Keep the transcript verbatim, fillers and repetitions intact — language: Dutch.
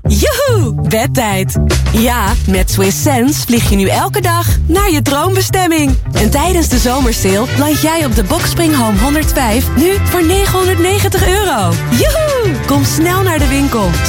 Joehoe! Bedtijd! Ja, met Swiss Sense vlieg je nu elke dag naar je droombestemming. En tijdens de zomersale land jij op de Boxspring Home honderdvijf nu voor negenhonderdnegentig euro. Joehoe! Kom snel naar de winkel.